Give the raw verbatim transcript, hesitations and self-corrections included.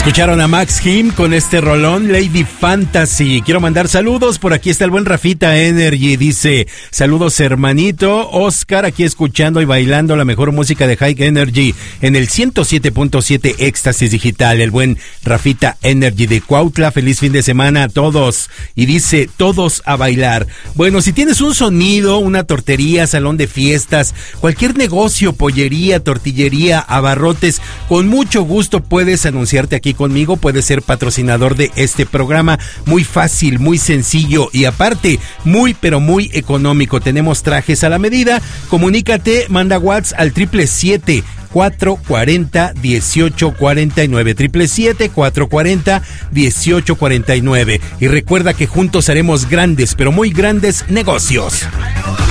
Escucharon a Max Him con este rolón, Lady Fantasy. Quiero mandar saludos, por aquí está el buen Rafita Energy, dice, saludos hermanito, Oscar, aquí escuchando y bailando la mejor música de High Energy en el ciento siete punto siete Éxtasis Digital, el buen Rafita Energy de Cuautla, feliz fin de semana a todos, y dice, todos a bailar. Bueno, si tienes un sonido, una tortería, salón de fiestas, cualquier negocio, pollería, tortillería, abarrotes, con mucho gusto puedes anunciarte aquí conmigo, puedes ser patrocinador de este programa, muy fácil, muy sencillo y aparte muy pero muy económico. Tenemos trajes a la medida. Comunícate, manda WhatsApp al triple siete cuatro cuarenta dieciocho cuarenta y nueve, triple siete cuatro cuarenta dieciocho cuarenta y nueve, y recuerda que juntos haremos grandes pero muy grandes negocios.